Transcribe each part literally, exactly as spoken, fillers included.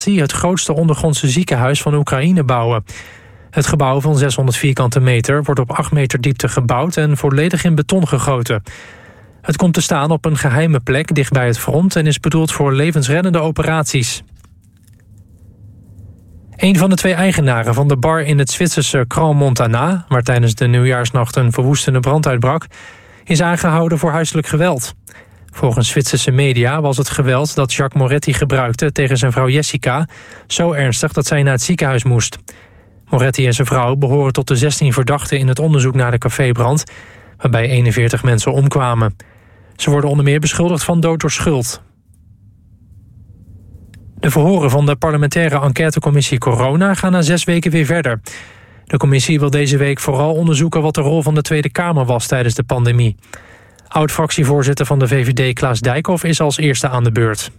het grootste ondergrondse ziekenhuis van Oekraïne bouwen. Het gebouw van zeshonderd vierkante meter wordt op acht meter diepte gebouwd en volledig in beton gegoten. Het komt te staan op een geheime plek dicht bij het front en is bedoeld voor levensreddende operaties. Een van de twee eigenaren van de bar in het Zwitserse Crans Montana, waar tijdens de nieuwjaarsnacht een verwoestende brand uitbrak, is aangehouden voor huiselijk geweld. Volgens Zwitserse media was het geweld dat Jacques Moretti gebruikte tegen zijn vrouw Jessica zo ernstig dat zij naar het ziekenhuis moest. Moretti en zijn vrouw behoren tot de zestien verdachten in het onderzoek naar de cafébrand, waarbij eenenveertig mensen omkwamen. Ze worden onder meer beschuldigd van dood door schuld. De verhoren van de parlementaire enquêtecommissie Corona gaan na zes weken weer verder. De commissie wil deze week vooral onderzoeken wat de rol van de Tweede Kamer was tijdens de pandemie. Oud-fractievoorzitter van de V V D Klaas Dijkhoff is als eerste aan de beurt.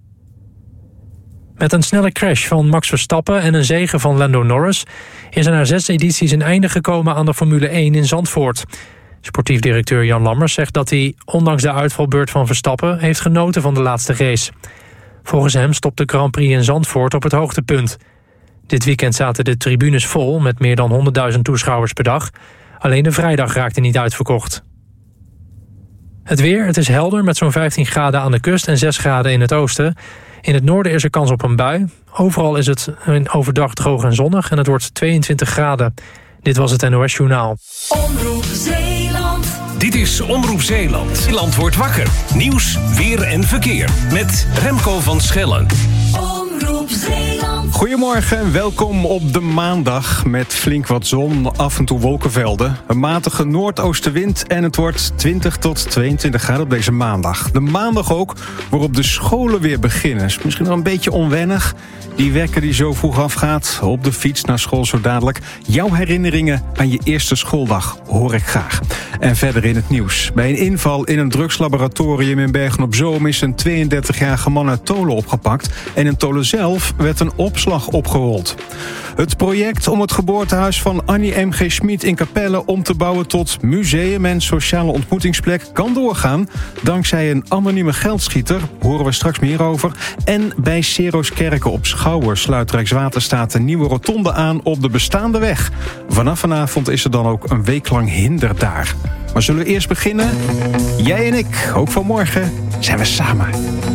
Met een snelle crash van Max Verstappen en een zege van Lando Norris is er na zes edities een einde gekomen aan de Formule één in Zandvoort. Sportief directeur Jan Lammers zegt dat hij, ondanks de uitvalbeurt van Verstappen, heeft genoten van de laatste race. Volgens hem stopt de Grand Prix in Zandvoort op het hoogtepunt. Dit weekend zaten de tribunes vol met meer dan honderdduizend toeschouwers per dag. Alleen de vrijdag raakte niet uitverkocht. Het weer, het is helder met zo'n vijftien graden aan de kust en zes graden in het oosten. In het noorden is er kans op een bui. Overal is het overdag droog en zonnig en het wordt tweeëntwintig graden. Dit was het N O S Journaal. Omroep Zeeland. Dit is Omroep Zeeland. Zeeland wordt wakker. Nieuws, weer en verkeer. Met Remco van Schellen. Omroep Zeeland. Goedemorgen en welkom op de maandag met flink wat zon, af en toe wolkenvelden. Een matige noordoostenwind en het wordt twintig tot tweeëntwintig graden op deze maandag. De maandag ook waarop de scholen weer beginnen. Is misschien wel een beetje onwennig. Die wekker die zo vroeg afgaat, op de fiets naar school zo dadelijk. Jouw herinneringen aan je eerste schooldag hoor ik graag. En verder in het nieuws. Bij een inval in een drugslaboratorium in Bergen-op-Zoom is een tweeëndertigjarige man uit Tolen opgepakt. En in Tolen zelf werd een opslag opgerold. Het project om het geboortehuis van Annie M G Schmid in Capelle om te bouwen tot museum en sociale ontmoetingsplek kan doorgaan. Dankzij een anonieme geldschieter, horen we straks meer over. En bij Seroskerken op Schouwer sluit Rijkswaterstaat een nieuwe rotonde aan op de bestaande weg. Vanaf vanavond is er dan ook een week lang hinder daar. Maar zullen we eerst beginnen? Jij en ik, ook vanmorgen, zijn we samen.